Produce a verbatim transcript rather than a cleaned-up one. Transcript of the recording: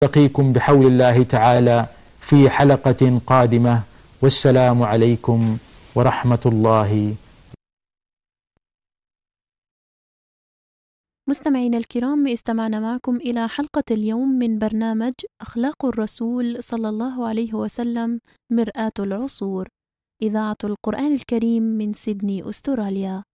نلتقيكم بحول الله تعالى في حلقة قادمة، والسلام عليكم ورحمة الله. مستمعينا الكرام، استمعنا معكم إلى حلقة اليوم من برنامج أخلاق الرسول صلى الله عليه وسلم، مرآة العصور، إذاعة القرآن الكريم من سيدني، أستراليا.